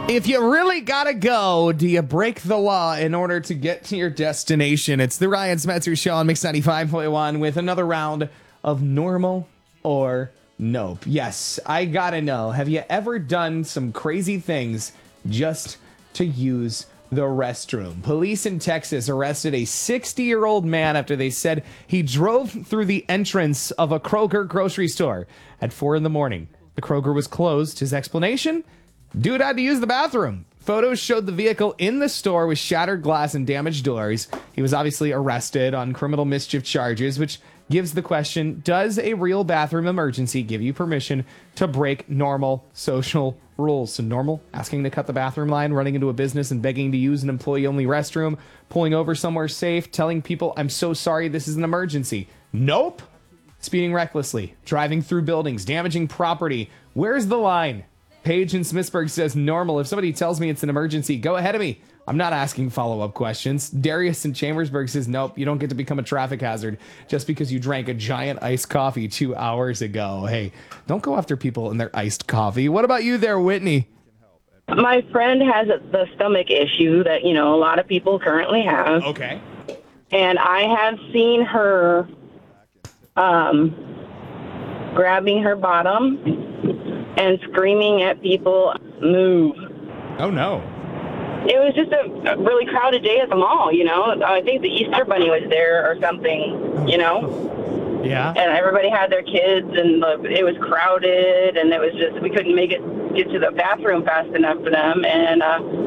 If you really gotta go, do you break the law in order to get to your destination? It's the Ryan Smetzer Show on Mix 95.1 with another round of Normal or Nope. Yes, I gotta know. Have you ever done some crazy things just to use the restroom? Police in Texas arrested a 60-year-old man after they said he drove through the entrance of a Kroger grocery store at 4 in the morning. The Kroger was closed. His explanation? Dude had to use the bathroom. Photos showed the vehicle in the store with shattered glass and damaged doors. He was obviously arrested on criminal mischief charges, which gives the question, does a real bathroom emergency give you permission to break normal social rules? So normal, asking to cut the bathroom line, running into a business and begging to use an employee-only restroom, pulling over somewhere safe, telling people, I'm so sorry, this is an emergency. Nope. Speeding recklessly, driving through buildings, damaging property. Where's the line? Paige in Smithsburg says normal. If somebody tells me it's an emergency, go ahead of me. I'm not asking follow-up questions. Darius in Chambersburg says, nope, you don't get to become a traffic hazard just because you drank a giant iced coffee 2 hours ago. Hey, don't go after people and their iced coffee. What about you there, Whitney? My friend has the stomach issue that, a lot of people currently have. Okay. And I have seen her grabbing her bottom and screaming at people, move. Oh, no. It was just a really crowded day at the mall, I think the Easter Bunny was there or something, Yeah. And everybody had their kids, and it was crowded, and it was just, we couldn't get to the bathroom fast enough for them. And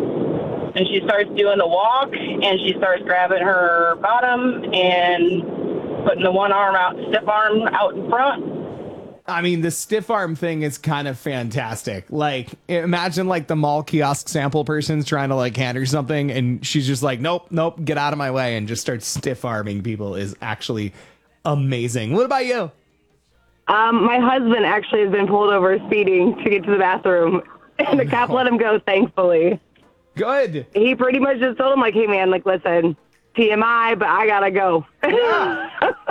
she starts doing the walk, and she starts grabbing her bottom and putting the one arm out, stiff arm out in front. I mean, the stiff arm thing is kind of fantastic. Like, imagine like the mall kiosk sample person's trying to like hand her something and she's just like, nope, get out of my way, and just starts stiff arming people is actually amazing. What about you? My husband actually has been pulled over speeding to get to the bathroom, and the cop let him go, thankfully. Good. He pretty much just told him, like, hey, man, like, listen, TMI, but I gotta go. Yeah.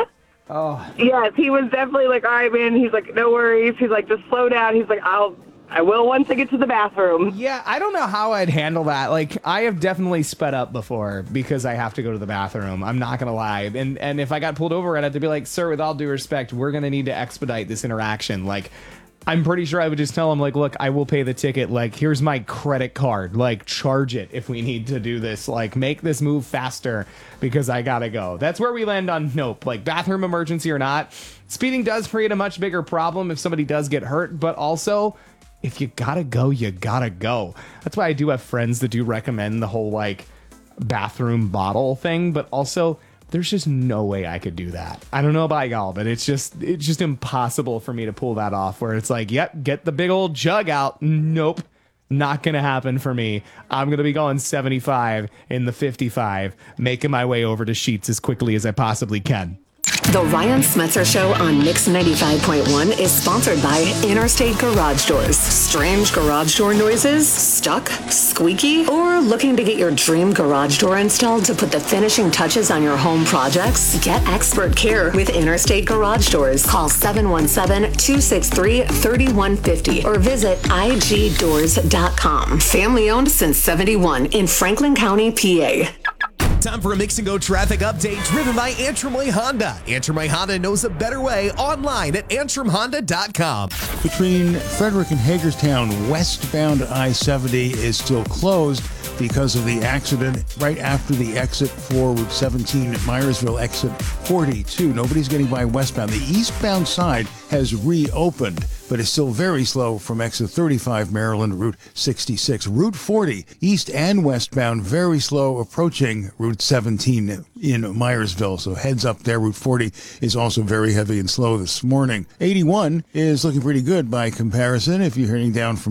Oh. Yes, he was definitely like, all right, man. He's like, no worries. He's like, just slow down. He's like, I will once I get to the bathroom. Yeah, I don't know how I'd handle that. Like, I have definitely sped up before because I have to go to the bathroom. I'm not going to lie. And if I got pulled over, I'd have to be like, sir, with all due respect, we're going to need to expedite this interaction. Like, I'm pretty sure I would just tell him, like, look, I will pay the ticket. Like, here's my credit card. Like, charge it if we need to do this. Like, make this move faster because I gotta go. That's where we land on nope. Like, bathroom emergency or not, speeding does create a much bigger problem if somebody does get hurt. But also, if you gotta go, you gotta go. That's why I do have friends that do recommend the whole, like, bathroom bottle thing. But also, there's just no way I could do that. I don't know about y'all, but it's just impossible for me to pull that off where it's like, yep, get the big old jug out. Nope. Not going to happen for me. I'm going to be going 75 in the 55, making my way over to Sheetz as quickly as I possibly can. The Ryan Smetzer Show on Mix 95.1 is sponsored by Interstate Garage Doors. Strange garage door noises? Stuck? Squeaky? Or looking to get your dream garage door installed to put the finishing touches on your home projects? Get expert care with Interstate Garage Doors. Call 717-263-3150 or visit igdoors.com. Family owned since 71 in Franklin County, PA. Time for a Mix and Go traffic update driven by Antrim Way Honda. Antrim Way Honda knows a better way online at antrimhonda.com. Between Frederick and Hagerstown, westbound I-70 is still closed because of the accident right after the exit for Route 17 at Myersville, exit 42. Nobody's getting by westbound. The eastbound side has reopened, but it's still very slow from exit 35 Maryland, Route 66. Route 40, east and westbound, very slow approaching Route 17 in Myersville. So heads up there. Route 40 is also very heavy and slow this morning. 81 is looking pretty good by comparison if you're heading down from